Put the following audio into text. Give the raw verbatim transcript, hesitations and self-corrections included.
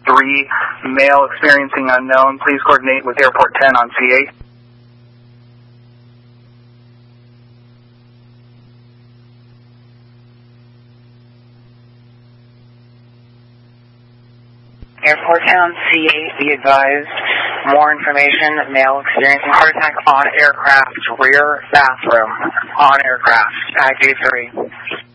three, male experiencing unknown. Please coordinate with Airport ten on C eight. Airport ten on C eight, be advised. More information, male experiencing heart attack on aircraft, rear bathroom, on aircraft, Ag three.